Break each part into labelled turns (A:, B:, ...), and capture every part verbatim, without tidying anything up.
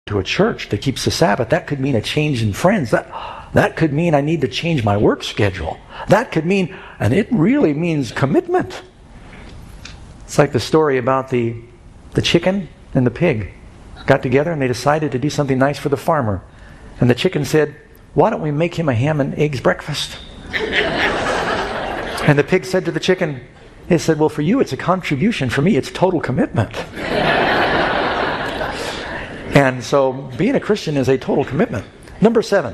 A: to a church that keeps the Sabbath. That could mean a change in friends. That, that could mean I need to change my work schedule. That could mean, and it really means commitment. It's like the story about the, the chicken and the pig got together and they decided to do something nice for the farmer. And the chicken said, why don't we make him a ham and eggs breakfast? And the pig said to the chicken, he said, well, for you it's a contribution. For me, it's total commitment. And so being a Christian is a total commitment. Number seven.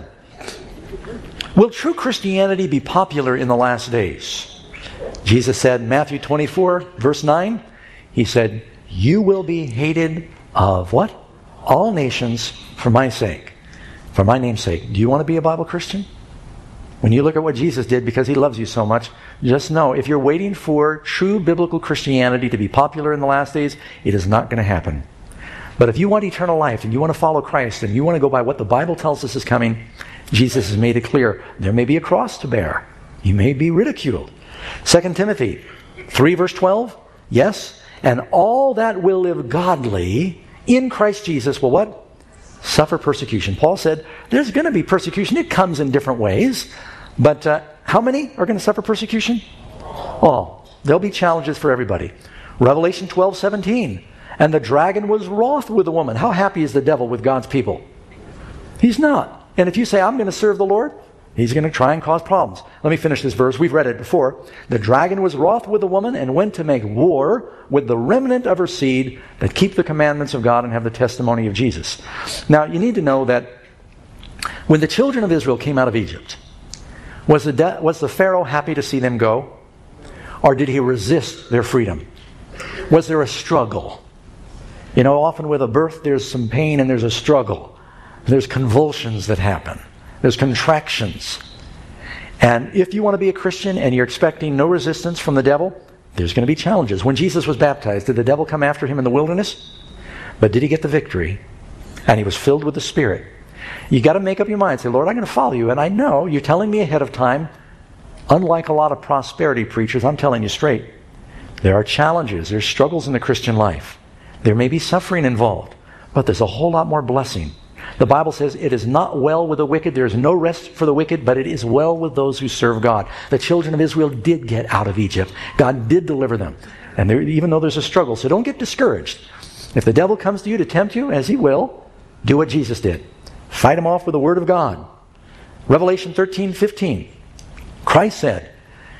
A: Will true Christianity be popular in the last days? Jesus said in Matthew twenty-four, verse nine, he said, you will be hated of what? All nations for my sake. For my name's sake. Do you want to be a Bible Christian? When you look at what Jesus did because he loves you so much, just know if you're waiting for true biblical Christianity to be popular in the last days, it is not going to happen. But if you want eternal life and you want to follow Christ and you want to go by what the Bible tells us is coming, Jesus has made it clear. There may be a cross to bear. You may be ridiculed. Second Timothy three verse twelve, yes, and all that will live godly in Christ Jesus will what? Suffer persecution. Paul said there's going to be persecution. It comes in different ways. But uh, how many are going to suffer persecution? All. There'll be challenges for everybody. Revelation twelve seventeen. And the dragon was wroth with the woman. How happy is the devil with God's people? He's not. And if you say, I'm going to serve the Lord, he's going to try and cause problems. Let me finish this verse. We've read it before. The dragon was wroth with the woman and went to make war with the remnant of her seed that keep the commandments of God and have the testimony of Jesus. Now, you need to know that when the children of Israel came out of Egypt, was the, de- was the Pharaoh happy to see them go? Or did he resist their freedom? Was there a struggle? You know, often with a birth there's some pain and there's a struggle. There's convulsions that happen. There's contractions. And if you want to be a Christian and you're expecting no resistance from the devil, there's going to be challenges. When Jesus was baptized, did the devil come after him in the wilderness? But did he get the victory? And he was filled with the Spirit. You got to make up your mind. Say, Lord, I'm going to follow you. And I know you're telling me ahead of time. Unlike a lot of prosperity preachers, I'm telling you straight. There are challenges. There's struggles in the Christian life. There may be suffering involved, but there's a whole lot more blessing. The Bible says it is not well with the wicked. There is no rest for the wicked, but it is well with those who serve God. The children of Israel did get out of Egypt. God did deliver them. And there, even though there's a struggle, so don't get discouraged. If the devil comes to you to tempt you, as he will, do what Jesus did. Fight him off with the word of God. Revelation thirteen fifteen. Christ said,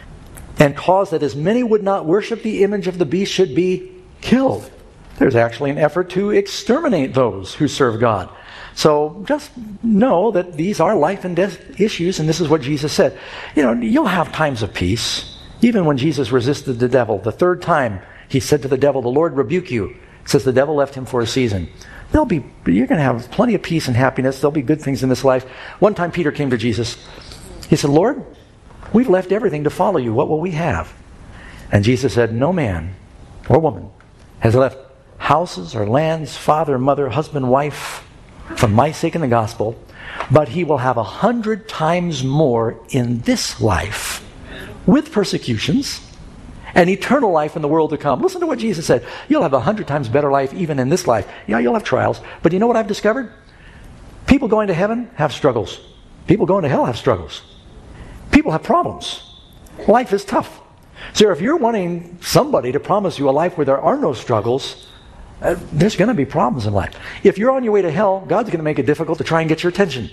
A: and caused that as many would not worship the image of the beast should be killed. There's actually an effort to exterminate those who serve God. So just know that these are life and death issues, and this is what Jesus said. You know, you'll have times of peace. Even when Jesus resisted the devil, the third time he said to the devil, the Lord rebuke you. It says the devil left him for a season. There'll be, you're going to have plenty of peace and happiness. There'll be good things in this life. One time Peter came to Jesus. He said, Lord, we've left everything to follow you. What will we have? And Jesus said, no man or woman has left houses or lands, father, mother, husband, wife, for my sake in the gospel, but he will have a hundred times more in this life with persecutions and eternal life in the world to come. Listen to what Jesus said. You'll have a hundred times better life even in this life. Yeah, you'll have trials, but you know what I've discovered? People going to heaven have struggles. People going to hell have struggles. People have problems. Life is tough. So if you're wanting somebody to promise you a life where there are no struggles, Uh, there's going to be problems in life. If you're on your way to hell, God's going to make it difficult to try and get your attention.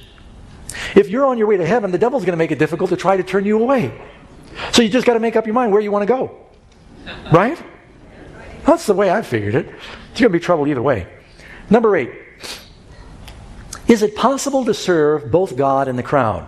A: If you're on your way to heaven, the devil's going to make it difficult to try to turn you away. So you just got to make up your mind where you want to go. Right? That's the way I figured it. It's going to be trouble either way. Number eight. Is it possible to serve both God and the crowd?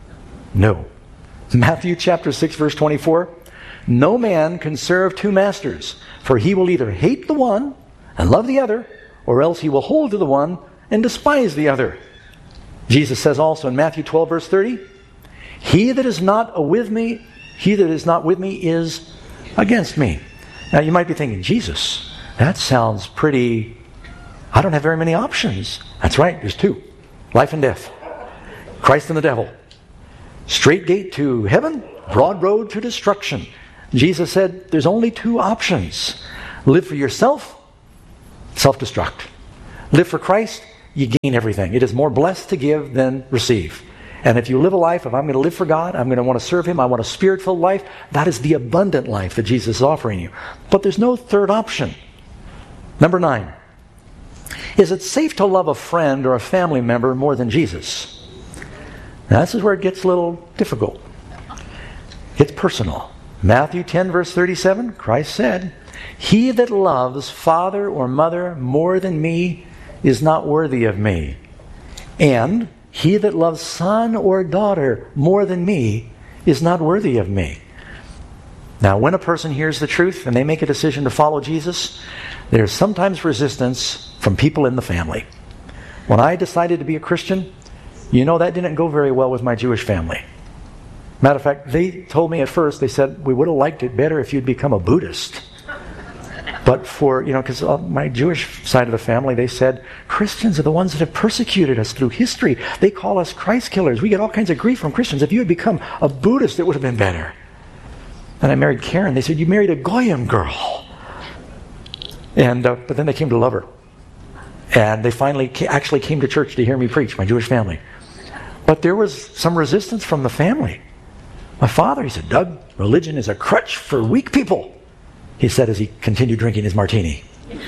A: No. Matthew chapter six verse twenty-four. No man can serve two masters, for he will either hate the one and love the other, or else he will hold to the one and despise the other. Jesus says also in Matthew twelve verse thirty, He that is not with me, he that is not with me is against me. Now you might be thinking, Jesus, that sounds pretty, I don't have very many options. That's right, there's two. Life and death. Christ and the devil. Straight gate to heaven, broad road to destruction. Jesus said there's only two options. Live for yourself, self-destruct. Live for Christ, you gain everything. It is more blessed to give than receive. And if you live a life of, I'm going to live for God, I'm going to want to serve Him, I want a spirit-filled life, that is the abundant life that Jesus is offering you. But there's no third option. Number nine. Is it safe to love a friend or a family member more than Jesus? Now, this is where it gets a little difficult. It's personal. Matthew ten, verse thirty-seven, Christ said, "He that loves father or mother more than me is not worthy of me. And he that loves son or daughter more than me is not worthy of me." Now, when a person hears the truth and they make a decision to follow Jesus, there's sometimes resistance from people in the family. When I decided to be a Christian, you know, that didn't go very well with my Jewish family. Matter of fact, they told me at first, they said, we would have liked it better if you'd become a Buddhist. But for, you know, because my Jewish side of the family, they said, Christians are the ones that have persecuted us through history. They call us Christ killers. We get all kinds of grief from Christians. If you had become a Buddhist, it would have been better. And I married Karen. They said, you married a Goyim girl. And uh, but then they came to love her. And they finally ca- actually came to church to hear me preach, my Jewish family. But there was some resistance from the family. My father, he said, Doug, religion is a crutch for weak people, he said as he continued drinking his martini.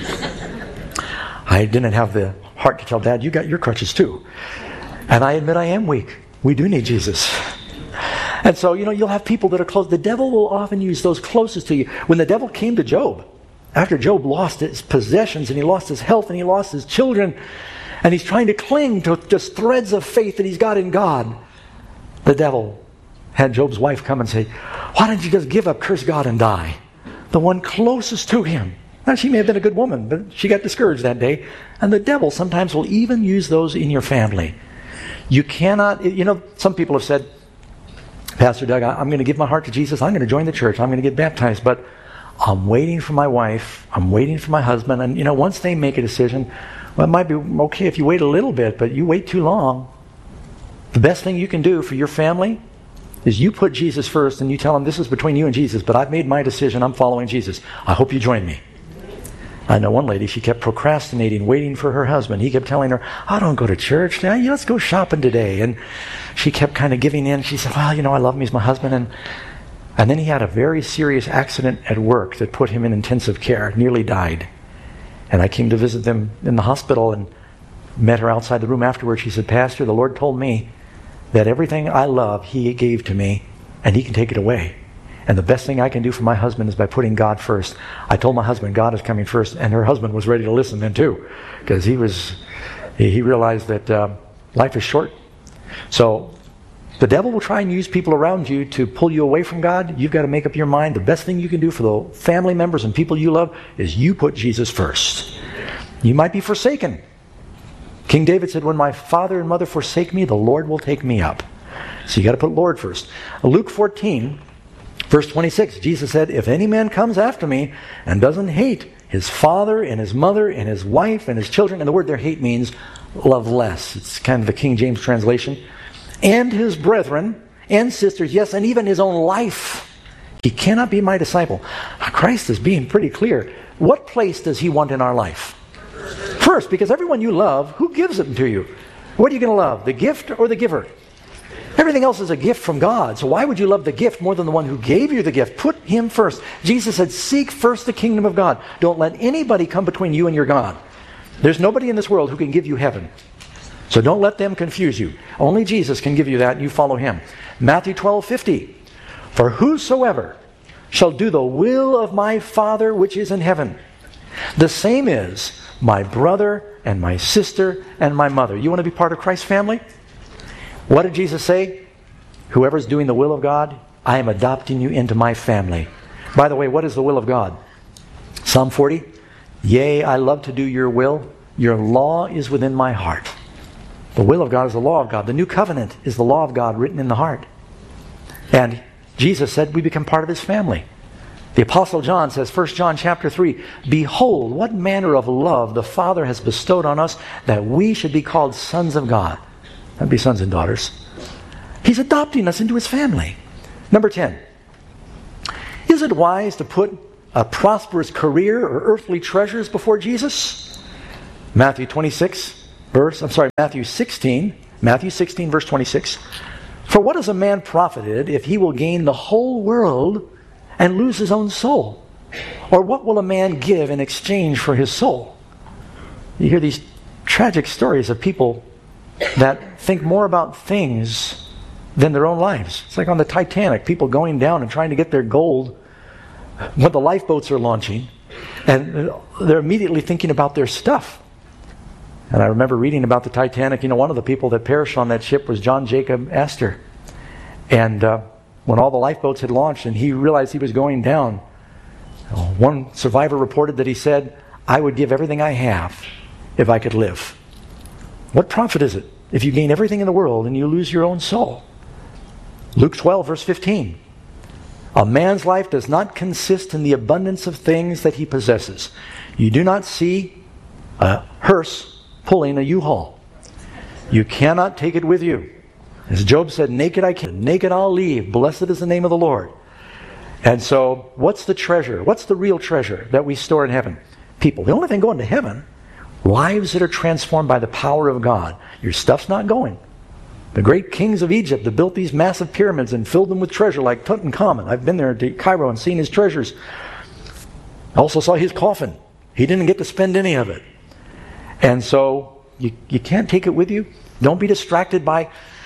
A: I didn't have the heart to tell Dad, you got your crutches too. And I admit I am weak. We do need Jesus. And so, you know, you'll have people that are close. The devil will often use those closest to you. When the devil came to Job, after Job lost his possessions and he lost his health and he lost his children, and he's trying to cling to just threads of faith that he's got in God, the devil had Job's wife come and say, why don't you just give up, curse God, and die? The one closest to him. Now, she may have been a good woman, but she got discouraged that day. And the devil sometimes will even use those in your family. You cannot, you know, some people have said, Pastor Doug, I'm going to give my heart to Jesus. I'm going to join the church. I'm going to get baptized. But I'm waiting for my wife. I'm waiting for my husband. And, you know, once they make a decision, well, it might be okay if you wait a little bit, but you wait too long. The best thing you can do for your family is you put Jesus first and you tell him this is between you and Jesus, but I've made my decision. I'm following Jesus. I hope you join me. I know one lady, she kept procrastinating, waiting for her husband. He kept telling her, I don't go to church. Now, let's go shopping today. And she kept kind of giving in. She said, well, you know, I love him. He's my husband. And, and then he had a very serious accident at work that put him in intensive care, nearly died. And I came to visit them in the hospital and met her outside the room afterwards. She said, Pastor, the Lord told me that everything I love, He gave to me, and He can take it away. And the best thing I can do for my husband is by putting God first. I told my husband, God is coming first, and her husband was ready to listen then too, because he was, he realized that uh, life is short. So the devil will try and use people around you to pull you away from God. You've got to make up your mind. The best thing you can do for the family members and people you love is you put Jesus first. You might be forsaken. King David said, when my father and mother forsake me, the Lord will take me up. So you got to put Lord first. Luke fourteen, verse twenty-six, Jesus said, if any man comes after me and doesn't hate his father and his mother and his wife and his children, and the word there hate means love less. It's kind of the King James translation. And his brethren and sisters, yes, and even his own life, he cannot be my disciple. Christ is being pretty clear. What place does he want in our life? First, because everyone you love, who gives it to you? What are you going to love, the gift or the giver? Everything else is a gift from God. So why would you love the gift more than the one who gave you the gift? Put him first. Jesus said, seek first the kingdom of God. Don't let anybody come between you and your God. There's nobody in this world who can give you heaven. So don't let them confuse you. Only Jesus can give you that, and you follow him. Matthew twelve fifty. For whosoever shall do the will of my Father which is in heaven, the same is my brother and my sister and my mother. You want to be part of Christ's family? What did Jesus say? Whoever's doing the will of God, I am adopting you into my family. By the way, what is the will of God? Psalm forty. Yea, I love to do your will. Your law is within my heart. The will of God is the law of God. The new covenant is the law of God written in the heart. And Jesus said we become part of his family. The Apostle John says, First John chapter three, behold, what manner of love the Father has bestowed on us, that we should be called sons of God. That'd be sons and daughters. He's adopting us into his family. Number ten. Is it wise to put a prosperous career or earthly treasures before Jesus? Matthew twenty-six, verse, I'm sorry, Matthew sixteen, Matthew sixteen, verse twenty-six. For what is a man profited if he will gain the whole world and lose his own soul? Or what will a man give in exchange for his soul? You hear these tragic stories of people that think more about things than their own lives. It's like on the Titanic, people going down and trying to get their gold when the lifeboats are launching, and they're immediately thinking about their stuff. And I remember reading about the Titanic. You know, one of the people that perished on that ship was John Jacob Astor. And uh, when all the lifeboats had launched and he realized he was going down, one survivor reported that he said, I would give everything I have if I could live. What profit is it if you gain everything in the world and you lose your own soul? Luke twelve, verse fifteen. A man's life does not consist in the abundance of things that he possesses. You do not see a hearse pulling a U-Haul. You cannot take it with you. As Job said, naked I came, naked I'll leave. Blessed is the name of the Lord. And so, what's the treasure? What's the real treasure that we store in heaven? People. The only thing going to heaven, lives that are transformed by the power of God. Your stuff's not going. The great kings of Egypt that built these massive pyramids and filled them with treasure, like Tutankhamun. I've been there to Cairo and seen his treasures. I also saw his coffin. He didn't get to spend any of it. And so, you, you can't take it with you. Don't be distracted by...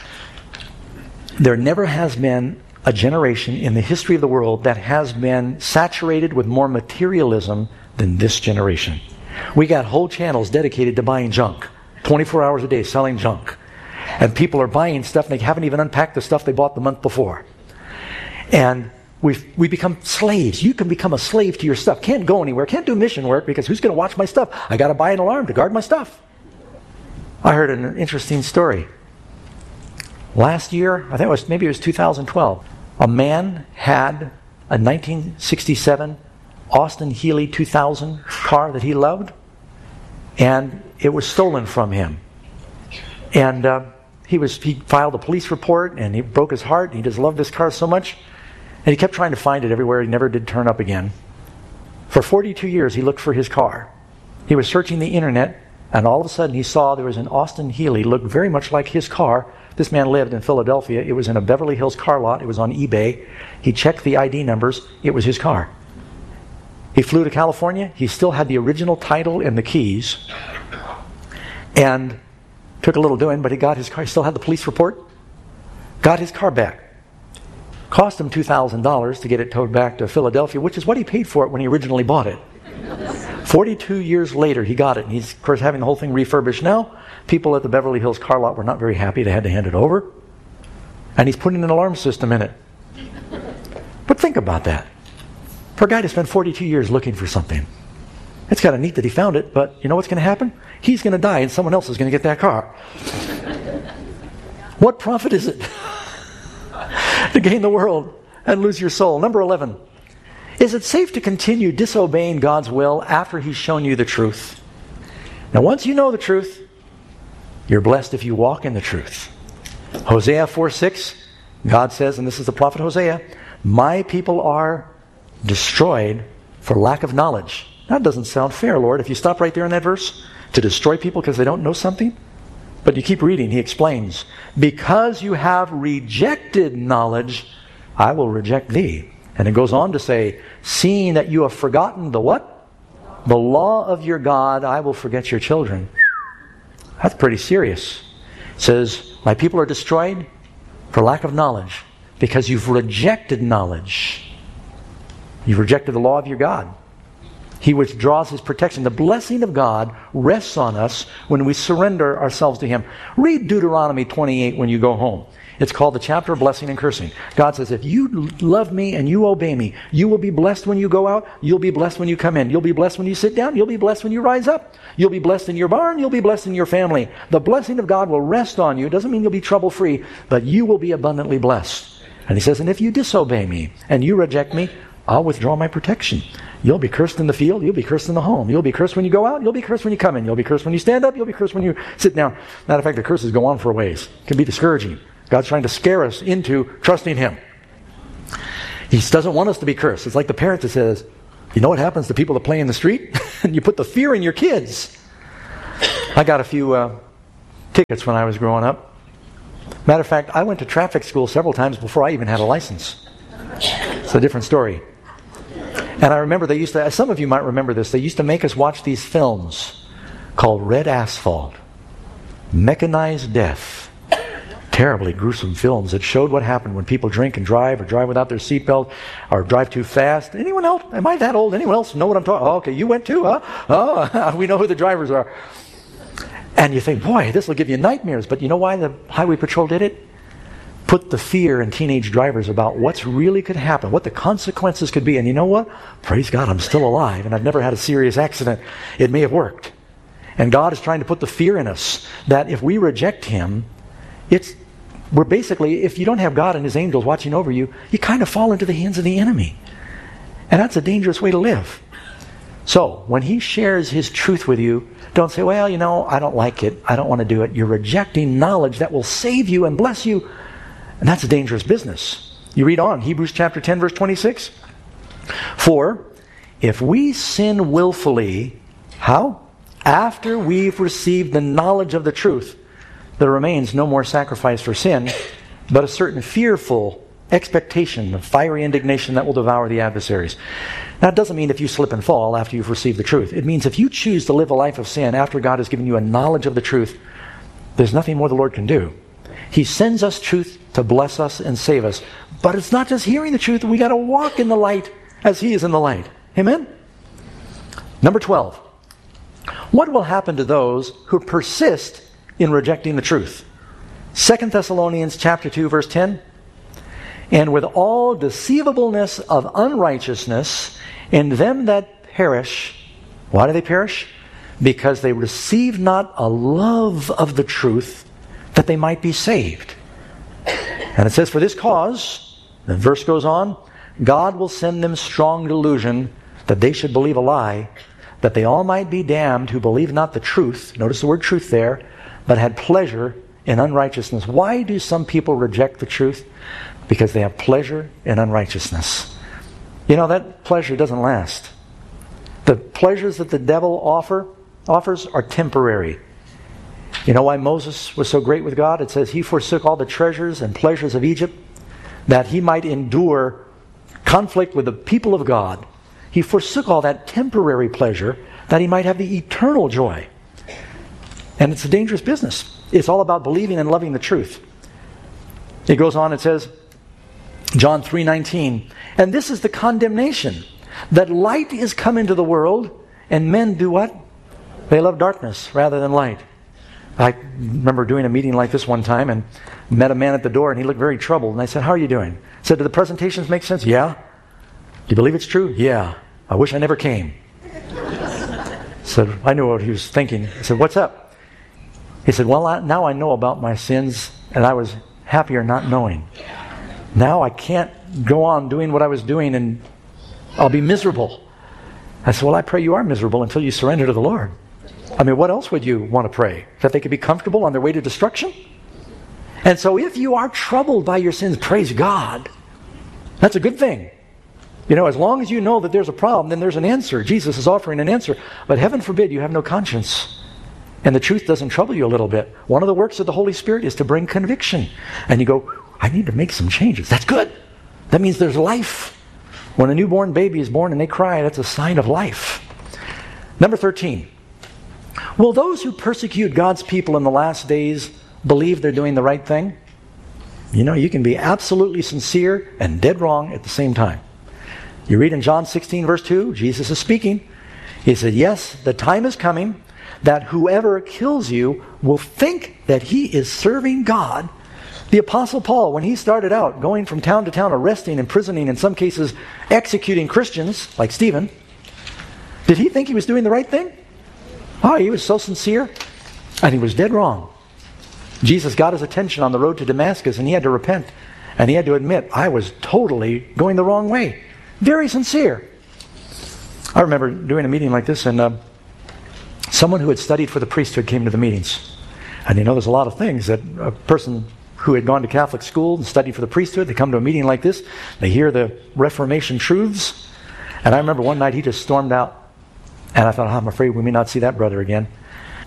A: There never has been a generation in the history of the world that has been saturated with more materialism than this generation. We got whole channels dedicated to buying junk. twenty-four hours a day selling junk. And people are buying stuff and they haven't even unpacked the stuff they bought the month before. And we've we become slaves. You can become a slave to your stuff. Can't go anywhere. Can't do mission work because who's going to watch my stuff? I got to buy an alarm to guard my stuff. I heard an interesting story. Last year, I think it was maybe it was two thousand twelve, a man had a nineteen sixty-seven Austin Healey two thousand car that he loved, and it was stolen from him. And uh, he was he filed a police report, and he broke his heart. He just loved this car so much, and he kept trying to find it everywhere. He never did turn up again. For forty-two years, he looked for his car. He was searching the internet, and all of a sudden he saw there was an Austin Healey, looked very much like his car. This man lived in Philadelphia. It was in a Beverly Hills car lot. It was on eBay. He checked the I D numbers. It was his car. He flew to California. He still had the original title and the keys. And took a little doing, but he got his car. He still had the police report. Got his car back. Cost him two thousand dollars to get it towed back to Philadelphia, which is what he paid for it when he originally bought it. forty-two years later, he got it. And he's, of course, having the whole thing refurbished now. People at the Beverly Hills car lot were not very happy. They had to hand it over. And he's putting an alarm system in it. But think about that. For a guy to spend forty-two years looking for something. It's kind of neat that he found it, but you know what's going to happen? He's going to die and someone else is going to get that car. What profit is it to gain the world and lose your soul? Number eleven. Is it safe to continue disobeying God's will after He's shown you the truth? Now, once you know the truth, you're blessed if you walk in the truth. Hosea four six, God says, and this is the prophet Hosea, my people are destroyed for lack of knowledge. That doesn't sound fair, Lord, if you stop right there in that verse, to destroy people because they don't know something. But you keep reading, he explains, because you have rejected knowledge, I will reject thee. And it goes on to say, seeing that you have forgotten the what? The law of your God, I will forget your children. That's pretty serious. It says, my people are destroyed for lack of knowledge, because you've rejected knowledge. You've rejected the law of your God. He withdraws His protection. The blessing of God rests on us when we surrender ourselves to Him. Read Deuteronomy twenty-eight when you go home. It's called the chapter of blessing and cursing. God says, if you love me and you obey me, you will be blessed when you go out. You'll be blessed when you come in. You'll be blessed when you sit down. You'll be blessed when you rise up. You'll be blessed in your barn. You'll be blessed in your family. The blessing of God will rest on you. It doesn't mean you'll be trouble-free, but you will be abundantly blessed. And He says, and if you disobey me and you reject me, I'll withdraw my protection. You'll be cursed in the field. You'll be cursed in the home. You'll be cursed when you go out. You'll be cursed when you come in. You'll be cursed when you stand up. You'll be cursed when you sit down. Matter of fact, the curses go on for a ways. It can be discouraging. God's trying to scare us into trusting Him. He doesn't want us to be cursed. It's like the parent that says, you know what happens to people that play in the street? And you put the fear in your kids. I got a few uh, tickets when I was growing up. Matter of fact, I went to traffic school several times before I even had a license. It's a different story. And I remember they used to, some of you might remember this, they used to make us watch these films called Red Asphalt, Mechanized Death. Terribly gruesome films that showed what happened when people drink and drive or drive without their seatbelt or drive too fast. Anyone else? Am I that old? Anyone else know what I'm talking about? Oh, okay, you went too, huh? Oh, we know who the drivers are. And you think, boy, this will give you nightmares. But you know why the Highway Patrol did it? Put the fear in teenage drivers about what's really could happen, what the consequences could be. And you know what? Praise God, I'm still alive and I've never had a serious accident. It may have worked. And God is trying to put the fear in us that if we reject Him, it's we're basically, if you don't have God and His angels watching over you, you kind of fall into the hands of the enemy. And that's a dangerous way to live. So, when He shares His truth with you, don't say, well, you know, I don't like it. I don't want to do it. You're rejecting knowledge that will save you and bless you. And that's a dangerous business. You read on, Hebrews chapter ten, verse twenty-six. For, if we sin willfully, how? After we've received the knowledge of the truth, there remains no more sacrifice for sin, but a certain fearful expectation of fiery indignation that will devour the adversaries. Now, it doesn't mean if you slip and fall after you've received the truth. It means if you choose to live a life of sin after God has given you a knowledge of the truth, there's nothing more the Lord can do. He sends us truth to bless us and save us. But it's not just hearing the truth. We got to walk in the light as He is in the light. Amen? Number twelve. What will happen to those who persist in rejecting the truth? Second Thessalonians chapter two, verse ten. And with all deceivableness of unrighteousness in them that perish. Why do they perish? Because they receive not a love of the truth, that they might be saved. And it says, for this cause, the verse goes on, God will send them strong delusion, that they should believe a lie, that they all might be damned who believe not the truth. Notice the word truth there. But had pleasure in unrighteousness. Why do some people reject the truth? Because they have pleasure in unrighteousness. You know, that pleasure doesn't last. The pleasures that the devil offer offers are temporary. You know why Moses was so great with God? It says he forsook all the treasures and pleasures of Egypt that he might endure conflict with the people of God. He forsook all that temporary pleasure that he might have the eternal joy. And it's a dangerous business. It's all about believing and loving the truth. It goes on, it says, John three nineteen, and this is the condemnation, that light is come into the world, and men do what? They love darkness rather than light. I remember doing a meeting like this one time and met a man at the door, and he looked very troubled. And I said, how are you doing? He said, do the presentations make sense? Yeah. Do you believe it's true? Yeah. I wish I never came. So I knew what he was thinking. I said, what's up? He said, well, I, now I know about my sins, and I was happier not knowing. Now I can't go on doing what I was doing, and I'll be miserable. I said, well, I pray you are miserable until you surrender to the Lord. I mean, what else would you want to pray? That they could be comfortable on their way to destruction? And so if you are troubled by your sins, praise God. That's a good thing. You know, as long as you know that there's a problem, then there's an answer. Jesus is offering an answer. But heaven forbid you have no conscience. And the truth doesn't trouble you a little bit. One of the works of the Holy Spirit is to bring conviction. And you go, I need to make some changes. That's good. That means there's life. When a newborn baby is born and they cry, that's a sign of life. Number thirteen. Will those who persecute God's people in the last days believe they're doing the right thing? You know, you can be absolutely sincere and dead wrong at the same time. You read in John sixteen, verse two, Jesus is speaking. He said, yes, the time is coming that whoever kills you will think that he is serving God. The Apostle Paul, when he started out going from town to town, arresting, imprisoning, in some cases executing Christians, like Stephen, did he think he was doing the right thing? Oh, he was so sincere, and he was dead wrong. Jesus got his attention on the road to Damascus, and he had to repent, and he had to admit, I was totally going the wrong way. Very sincere. I remember doing a meeting like this, and uh, someone who had studied for the priesthood came to the meetings. And you know, there's a lot of things that a person who had gone to Catholic school and studied for the priesthood, they come to a meeting like this, they hear the Reformation truths, and I remember one night he just stormed out, and I thought, oh, I'm afraid we may not see that brother again.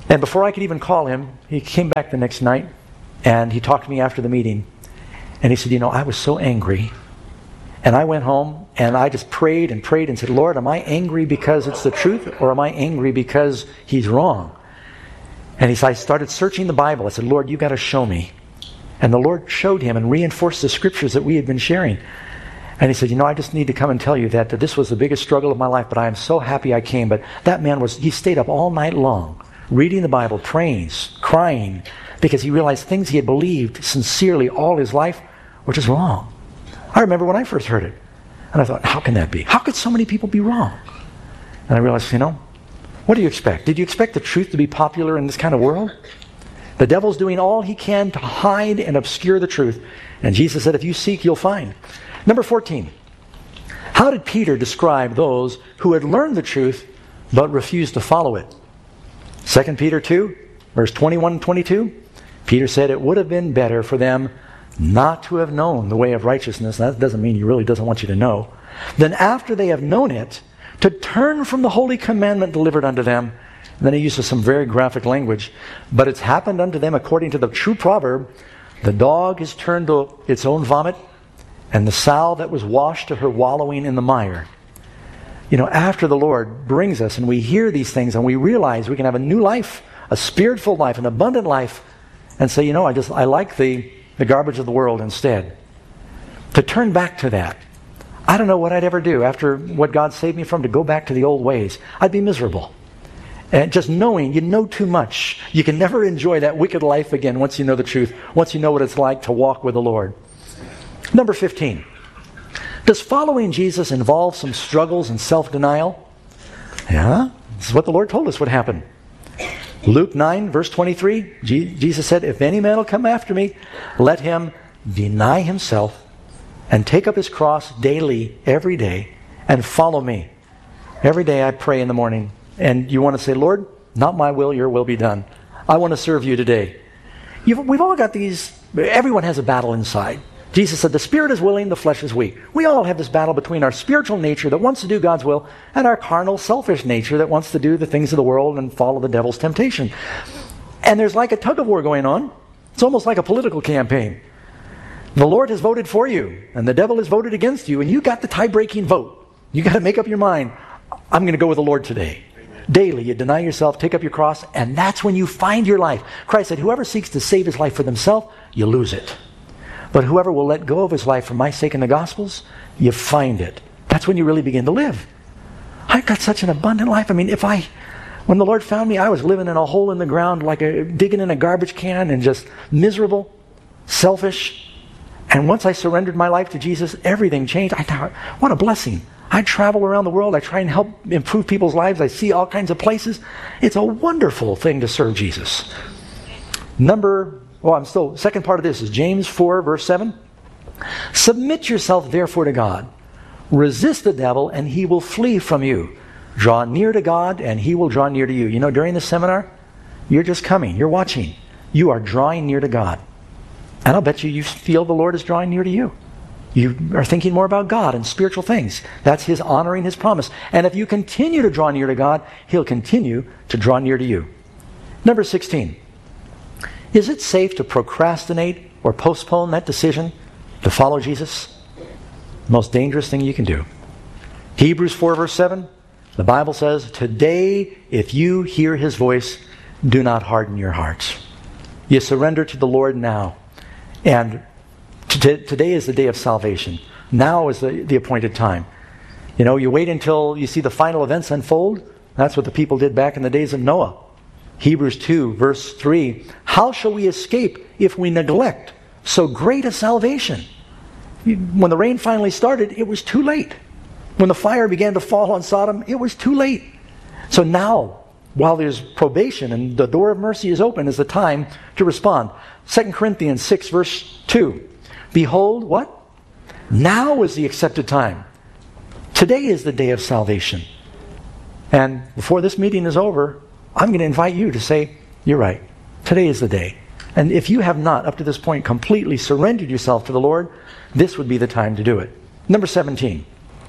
A: And before I could even call him, he came back the next night, and he talked to me after the meeting. And he said, you know, I was so angry. And I went home, and I just prayed and prayed and said, Lord, am I angry because it's the truth, or am I angry because he's wrong? And he said, I started searching the Bible. I said, Lord, you got to show me. And the Lord showed him and reinforced the scriptures that we had been sharing. And he said, you know, I just need to come and tell you that, that this was the biggest struggle of my life, but I am so happy I came. But that man was, he stayed up all night long, reading the Bible, praying, crying, because he realized things he had believed sincerely all his life were just wrong. I remember when I first heard it. And I thought, how can that be? How could so many people be wrong? And I realized, you know, what do you expect? Did you expect the truth to be popular in this kind of world? The devil's doing all he can to hide and obscure the truth. And Jesus said, if you seek, you'll find. Number fourteen. How did Peter describe those who had learned the truth but refused to follow it? Second Peter two, verse twenty-one and twenty-two. Peter said it would have been better for them not to have known the way of righteousness. That doesn't mean he really doesn't want you to know. Then after they have known it, to turn from the holy commandment delivered unto them. And then he uses some very graphic language. But it's happened unto them according to the true proverb, the dog is turned to its own vomit, and the sow that was washed to her wallowing in the mire. You know, after the Lord brings us and we hear these things and we realize we can have a new life, a spirit-filled life, an abundant life, and say, you know, I just I like the, the garbage of the world instead. To turn back to that. I don't know what I'd ever do after what God saved me from, to go back to the old ways. I'd be miserable. And just knowing you know too much, you can never enjoy that wicked life again once you know the truth, once you know what it's like to walk with the Lord. Number fifteen. Does following Jesus involve some struggles and self-denial? Yeah, this is what the Lord told us would happen. Luke nine, verse twenty-three, Jesus said, if any man will come after me, let him deny himself and take up his cross daily, every day, and follow me. Every day I pray in the morning, and you want to say, Lord, not my will, your will be done. I want to serve you today. You've, we've all got these, everyone has a battle inside. Jesus said, the spirit is willing, the flesh is weak. We all have this battle between our spiritual nature that wants to do God's will and our carnal, selfish nature that wants to do the things of the world and follow the devil's temptation. And there's like a tug of war going on. It's almost like a political campaign. The Lord has voted for you, and the devil has voted against you, and you got the tie-breaking vote. You got to make up your mind. I'm going to go with the Lord today. Amen. Daily, you deny yourself, take up your cross, and that's when you find your life. Christ said, whoever seeks to save his life for themselves, you lose it. But whoever will let go of his life for my sake in the Gospels, you find it. That's when you really begin to live. I've got such an abundant life. I mean, if I, when the Lord found me, I was living in a hole in the ground, like a, digging in a garbage can, and just miserable, selfish. And once I surrendered my life to Jesus, everything changed. I thought, what a blessing. I travel around the world. I try and help improve people's lives. I see all kinds of places. It's a wonderful thing to serve Jesus. Number, well, I'm still, second part of this is James four, verse seven. Submit yourself therefore to God. Resist the devil, and he will flee from you. Draw near to God, and he will draw near to you. You know, during the seminar, you're just coming. You're watching. You are drawing near to God. And I'll bet you you feel the Lord is drawing near to you. You are thinking more about God and spiritual things. That's his honoring his promise. And if you continue to draw near to God, he'll continue to draw near to you. Number sixteen. Is it safe to procrastinate or postpone that decision to follow Jesus? The most dangerous thing you can do. Hebrews four, verse seven. The Bible says, today, if you hear his voice, do not harden your hearts. You surrender to the Lord now. And t- today is the day of salvation. Now is the, the appointed time. You know, you wait until you see the final events unfold. That's what the people did back in the days of Noah. Hebrews two, verse three. How shall we escape if we neglect so great a salvation? When the rain finally started, it was too late. When the fire began to fall on Sodom, it was too late. So now, while there's probation and the door of mercy is open, is the time to respond. Second Corinthians six, verse two. Behold, what? Now is the accepted time. Today is the day of salvation. And before this meeting is over, I'm going to invite you to say, you're right. Today is the day. And if you have not, up to this point, completely surrendered yourself to the Lord, this would be the time to do it. Number seventeen.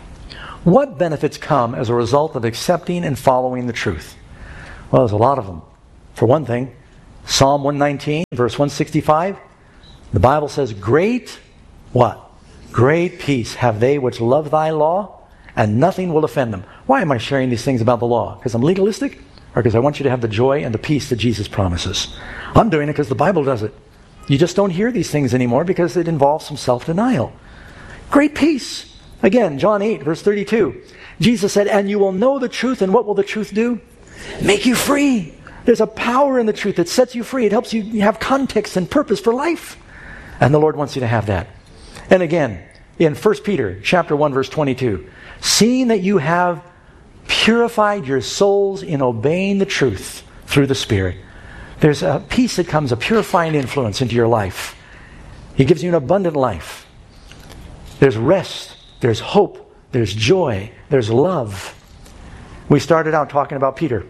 A: What benefits come as a result of accepting and following the truth? Well, there's a lot of them. For one thing, Psalm one nineteen, verse one sixty-five, the Bible says, great, what? Great peace have they which love thy law, and nothing will offend them. Why am I sharing these things about the law? Because I'm legalistic? Or because I want you to have the joy and the peace that Jesus promises? I'm doing it because the Bible does it. You just don't hear these things anymore because it involves some self-denial. Great peace. Again, John eight, verse thirty-two. Jesus said, and you will know the truth, and what will the truth do? Make you free. There's a power in the truth that sets you free. It helps you have context and purpose for life. And the Lord wants you to have that. And again, in First Peter chapter one, verse twenty-two, seeing that you have purified your souls in obeying the truth through the Spirit. There's a peace that comes, a purifying influence into your life. He gives you an abundant life. There's rest, there's hope, there's joy, there's love. We started out talking about Peter.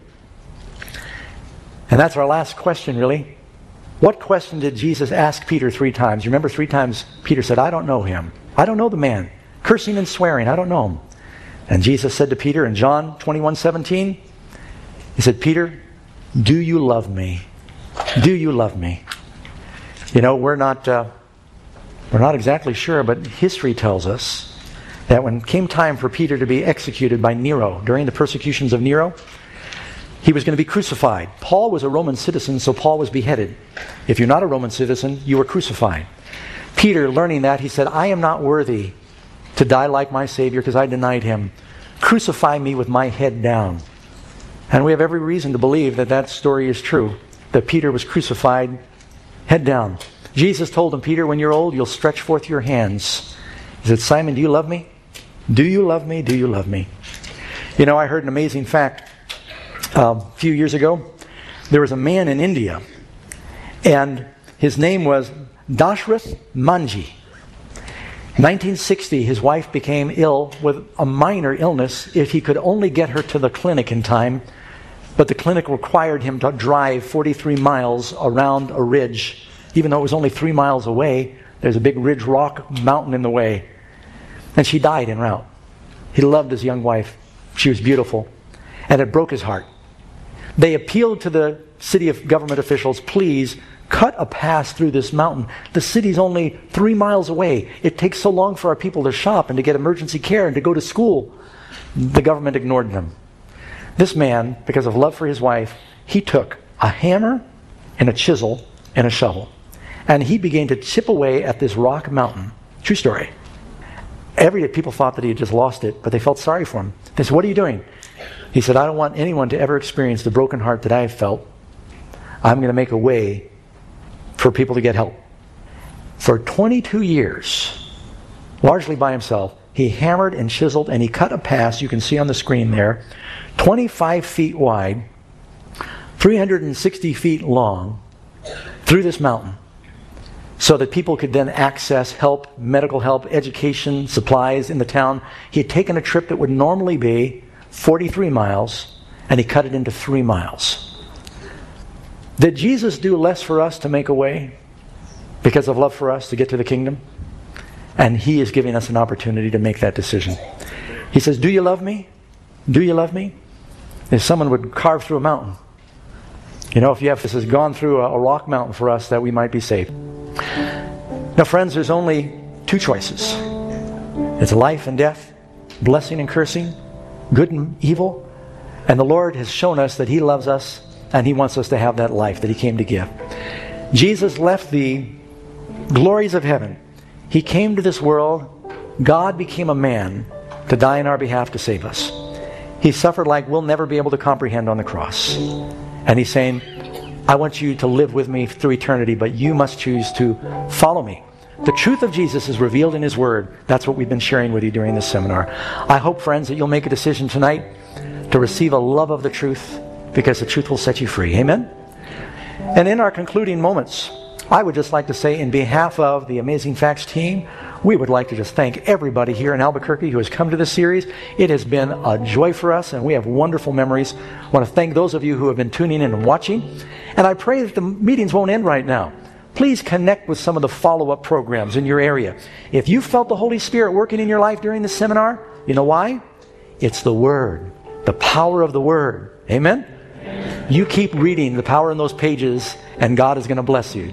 A: And that's our last question, really. What question did Jesus ask Peter three times? You remember three times Peter said, I don't know him. I don't know the man. Cursing and swearing, I don't know him. And Jesus said to Peter in John twenty-one seventeen, he said, Peter, do you love me? Do you love me? You know, we're not, uh, we're not exactly sure, but history tells us that when it came time for Peter to be executed by Nero during the persecutions of Nero, he was going to be crucified. Paul was a Roman citizen, so Paul was beheaded. If you're not a Roman citizen, you were crucified. Peter, learning that, he said, I am not worthy to die like my Savior because I denied him. Crucify me with my head down. And we have every reason to believe that that story is true, that Peter was crucified head down. Jesus told him, Peter, when you're old, you'll stretch forth your hands. He said, Simon, do you love me? Do you love me? Do you love me? You know, I heard an amazing fact uh, a few years ago. There was a man in India, and his name was Dashrath Manji. nineteen sixty, his wife became ill with a minor illness if he could only get her to the clinic in time. But the clinic required him to drive forty-three miles around a ridge. Even though it was only three miles away, there's a big ridge rock mountain in the way. And she died en route. He loved his young wife. She was beautiful. And it broke his heart. They appealed to the city of government officials, please cut a path through this mountain. The city's only three miles away. It takes so long for our people to shop and to get emergency care and to go to school. The government ignored them. This man, because of love for his wife, he took a hammer and a chisel and a shovel. And he began to chip away at this rock mountain. True story. Every day people thought that he had just lost it, but they felt sorry for him. They said, what are you doing? He said, I don't want anyone to ever experience the broken heart that I have felt. I'm going to make a way for people to get help. For twenty-two years, largely by himself, he hammered and chiseled and he cut a path, you can see on the screen there, twenty-five feet wide, three hundred sixty feet long, through this mountain, so that people could then access help, medical help, education, supplies in the town. He had taken a trip that would normally be forty-three miles, and he cut it into three miles. Did Jesus do less for us to make a way because of love for us to get to the kingdom? And he is giving us an opportunity to make that decision. He says, do you love me? Do you love me? If someone would carve through a mountain. You know, if you have, this has gone through a, a rock mountain for us, that we might be saved. Now, friends, there's only two choices. It's life and death, blessing and cursing, good and evil. And the Lord has shown us that he loves us and he wants us to have that life that he came to give. Jesus left the glories of heaven. He came to this world. God became a man to die on our behalf to save us. He suffered like we'll never be able to comprehend on the cross. And he's saying, I want you to live with me through eternity, but you must choose to follow me. The truth of Jesus is revealed in his word. That's what we've been sharing with you during this seminar. I hope, friends, that you'll make a decision tonight to receive a love of the truth, because the truth will set you free. Amen? And in our concluding moments, I would just like to say, in behalf of the Amazing Facts team, we would like to just thank everybody here in Albuquerque who has come to this series. It has been a joy for us, and we have wonderful memories. I want to thank those of you who have been tuning in and watching. And I pray that the meetings won't end right now. Please connect with some of the follow-up programs in your area. If you felt the Holy Spirit working in your life during this seminar, you know why? It's the Word, the power of the Word. Amen? Amen. You keep reading the power in those pages, and God is going to bless you.